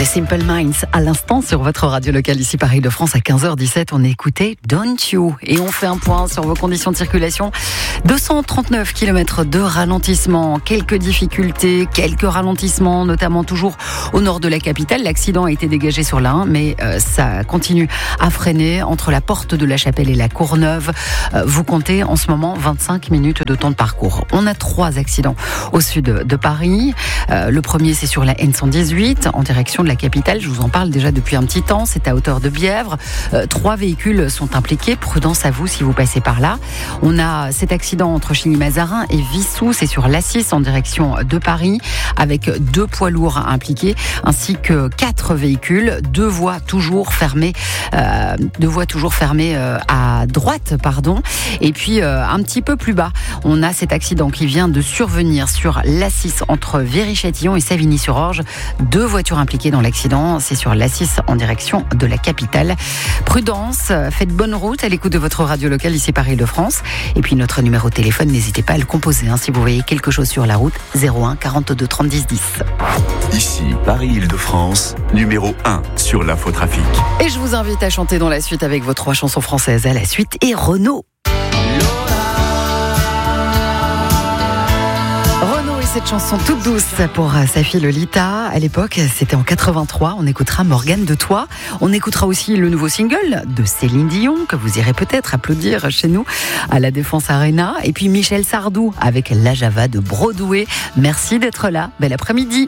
Les Simple Minds à l'instant sur votre radio locale ici Paris-de-France à 15h17. On écoutait Don't You et on fait un point sur vos conditions de circulation. 239 km de ralentissement, quelques difficultés, quelques ralentissements, notamment toujours au nord de la capitale. L'accident a été dégagé sur la 1, mais ça continue à freiner entre la porte de la Chapelle et la Courneuve. Vous comptez en ce moment 25 minutes de temps de parcours. On a 3 accidents au sud de Paris. Le premier, c'est sur la N118 en direction de la capitale. Je vous en parle déjà depuis un petit temps. C'est à hauteur de Bièvre. 3 véhicules sont impliqués. Prudence à vous si vous passez par là. On a cet accident entre Chigny-Mazarin et Vissou. C'est sur l'A6 en direction de Paris avec 2 poids lourds impliqués ainsi que 4 véhicules. 2 voies toujours fermées. À droite, pardon. Et puis un petit peu plus bas, on a cet accident qui vient de survenir sur l'A6 entre Viry-Châtillon et Savigny-sur-Orge. 2 voitures impliquées dans l'accident, c'est sur l'A6 en direction de la capitale. Prudence, faites bonne route à l'écoute de votre radio locale ici Paris-de-France. Et puis notre numéro de téléphone, n'hésitez pas à le composer si vous voyez quelque chose sur la route, 01 42 30 10 10. Ici Paris-Île-de-France, numéro 1 sur l'infotrafic. Et je vous invite à chanter dans la suite avec vos 3 chansons françaises à la suite et Renaud. Cette chanson toute douce pour sa fille Lolita. À l'époque, c'était en 83. On écoutera Morgane de Toi. On écoutera aussi le nouveau single de Céline Dion, que vous irez peut-être applaudir chez nous à la Défense Arena. Et puis Michel Sardou avec La Java de Broadway. Merci d'être là. Bel après-midi.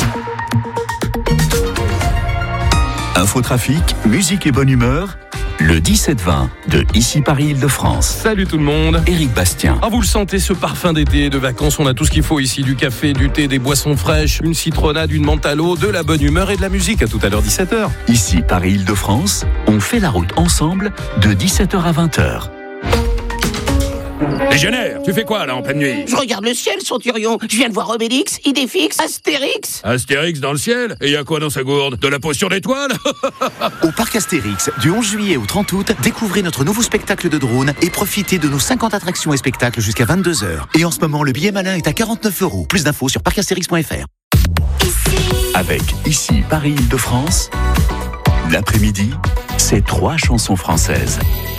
Infotrafic, musique et bonne humeur. Le 17-20 de Ici Paris-Île-de-France. Salut tout le monde. Éric Bastien. Ah, vous le sentez, ce parfum d'été, de vacances, on a tout ce qu'il faut ici. Du café, du thé, des boissons fraîches, une citronnade, une menthe à l'eau, de la bonne humeur et de la musique. À tout à l'heure, 17h. Ici Paris-Île-de-France, on fait la route ensemble de 17h à 20h. Légionnaire, tu fais quoi là en pleine nuit? Je regarde le ciel, Centurion. Je viens de voir Obélix, Idéfix, Astérix. Astérix dans le ciel? Et y a quoi dans sa gourde? De la potion d'étoile? Au parc Astérix, du 11 juillet au 30 août, découvrez notre nouveau spectacle de drone et profitez de nos 50 attractions et spectacles jusqu'à 22h. Et en ce moment, le billet malin est à 49 €. Plus d'infos sur parcastérix.fr. Avec Ici Paris-Île-de-France, l'après-midi, c'est 3 chansons françaises.